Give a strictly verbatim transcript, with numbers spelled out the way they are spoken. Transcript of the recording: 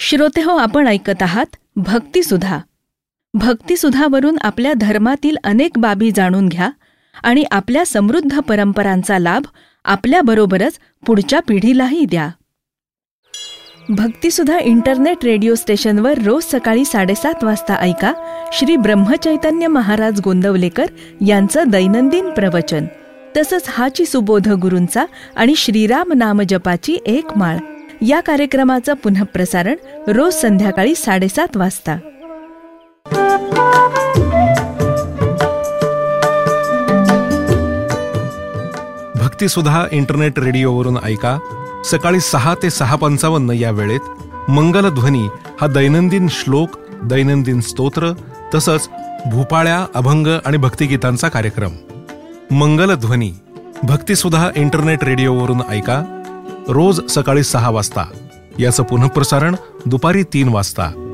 श्रोतेहो, आपण ऐकत आहात भक्तिसुधा. भक्तिसुधावरून आपल्या धर्मातील अनेक बाबी जाणून घ्या आणि आपल्या समृद्ध परंपरांचा लाभ आपल्याबरोबरच पुढच्या पिढीलाही द्या. भक्तिसुधा इंटरनेट रेडिओ स्टेशनवर रोज सकाळी साडेसात वाजता ऐका श्री ब्रह्मचैतन्य महाराज गोंदवलेकर यांचं दैनंदिन प्रवचन, तसंच हाची सुबोध गुरूंचा आणि श्रीराम नाम जपाची एक माळ या कार्यक्रमाचं पुनःप्रसारण रोज संध्याकाळी साडेसात वाजता. भक्तिसुधा इंटरनेट रेडिओवरून ऐका सकाळी सहा ते सहा पंचावन्न या वेळेत मंगलध्वनी हा दैनंदिन श्लोक, दैनंदिन स्तोत्र तसंच भूपाळ्या, अभंग आणि भक्तिगीतांचा कार्यक्रम. मंगलध्वनी भक्तिसुधा इंटरनेट रेडिओवरून ऐका रोज सकाळी सहा वाजता. याचं पुनःप्रसारण दुपारी तीन वाजता.